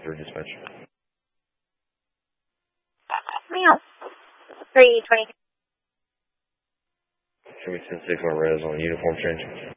for dispatch. Meow. 320. Show me 10-6 on res on uniform change.